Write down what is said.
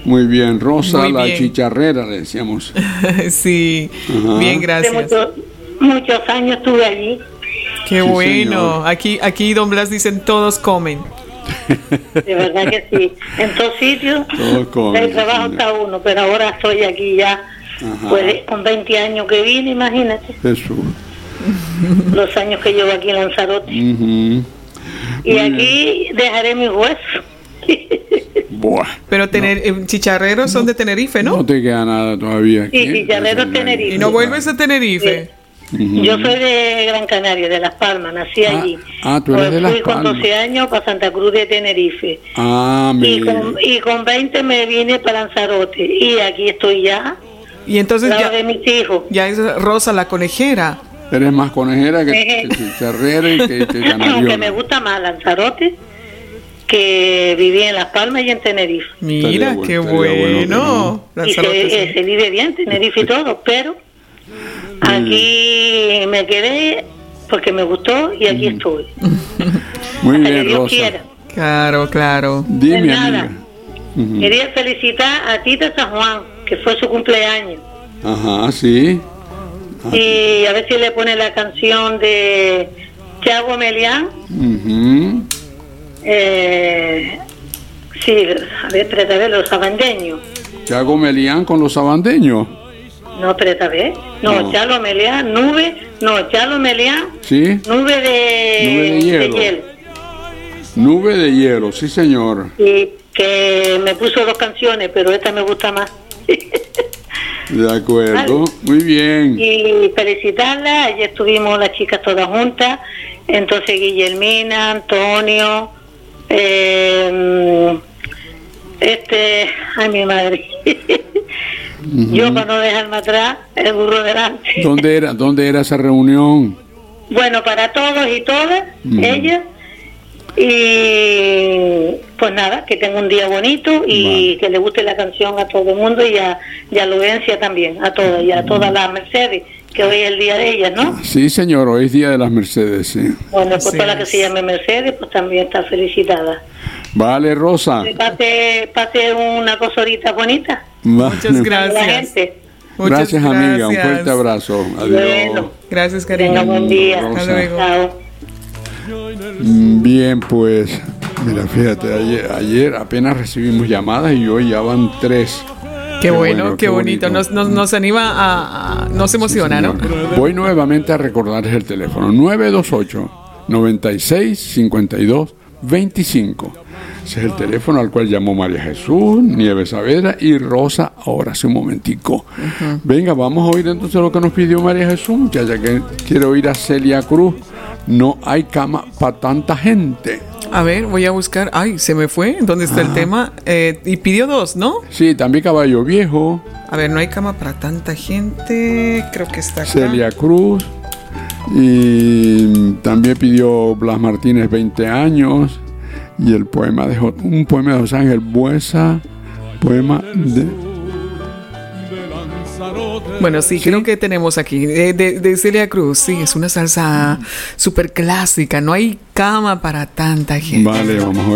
Muy bien, Rosa, Muy la bien. chicharrera, le decíamos. Sí, Ajá. bien, Hace gracias. muchos años estuve allí. Qué Sí, bueno. señor. Aquí, don Blas, dicen todos comen. De verdad que sí. En todos sitios, Todos comen, de sí, trabajo señor. está uno, pero ahora estoy aquí ya. Ajá. Pues con 20 años que vine, imagínate. Jesús. Los años que llevo aquí en Lanzarote. Ujú. Y Muy aquí dejaré mis huesos. Buah. Pero chicharreros son de Tenerife, No ¿no? te queda nada todavía. Sí, aquí. chicharreros Eso, Tenerife. Y no vuelves a Tenerife. Ujú. Yo soy de Gran Canaria, de Las Palmas, nací allí. Tú eres Pues de Las fui con Palmas. 12 años para Santa Cruz de Tenerife. Ah, Y con 20 me vine para Lanzarote. Y aquí estoy ya, Y entonces al lado de mis hijos. ya es Rosa la conejera. eres más conejera que chicharrera y que Aunque me canariona. gusta más Lanzarote que viví en Las Palmas y en Tenerife. Mira, Estaría qué bueno, bueno. Y Lanzarote, sí. se vive bien, Tenerife y todo, pero aquí me quedé porque me gustó y aquí estoy. Muy Hasta que bien, Dios Rosa. quiera. Claro, claro. Dime, De nada. amiga. Ujú. Quería felicitar a Tita San Juan, que fue su cumpleaños. Ajá, sí. Y a ver si le pone la canción de Thiago Melián. Ujú. Sí, a ver, espérate, a ver, los sabandeños. Chago Melián con los sabandeños. No, espérate, a ver. No, No. Thiago Melián, Thiago Melián, ¿Sí? nube de hielo. Nube de hielo, sí, señor. Y que me puso 2 canciones, pero esta me gusta más. De acuerdo. Vale. Muy bien. Y felicitarla, ayer estuvimos las chicas todas juntas, entonces Guillermina, Antonio, ay mi madre, yo para no dejarme atrás, el burro delante. ¿Dónde era esa reunión? Bueno, para todos y todas, ellas, y pues nada, que tenga un día bonito y Vale. que le guste la canción a todo el mundo y a Ludencia también, a todas, y a todas las Mercedes, que hoy es el día de ellas, ¿no? Sí, señor, hoy es Día de las Mercedes, sí. Bueno, pues Así toda la que es. se llame Mercedes, pues también está felicitada. Vale, Rosa. Pase una cosa ahorita bonita. Vale. Muchas La gracias. gente. Muchas Gracias, amiga. Un gracias. fuerte abrazo. Adiós. Bueno, Gracias, tenga cariño. buen día. Rosa. Hasta luego. Chao. Bien, pues, mira, fíjate, ayer apenas recibimos llamadas y hoy ya van 3. Qué bueno, qué bonito. Nos anima nos emociona, Sí, ¿no? señor. Voy nuevamente a recordarles el teléfono 928 96 52 25. Ese es el teléfono al cual llamó María Jesús, Nieves Saavedra y Rosa ahora hace un momentico. Venga, vamos a oír entonces lo que nos pidió María Jesús, muchacha, que quiere oír a Celia Cruz. No hay cama para tanta gente. A ver, voy a buscar. Ay, se me fue. ¿Dónde está el tema? Y pidió 2, ¿no? Sí, también Caballo Viejo, A ver, no hay cama para tanta gente. Creo que está acá. Celia Cruz, y también pidió Blas Martínez 20 años, y el poema un poema de José Ángel Buesa, poema de... Bueno, sí, creo que tenemos aquí. De Celia Cruz. Sí, es una salsa súper clásica. No hay cama para tanta gente. Vale, vamos a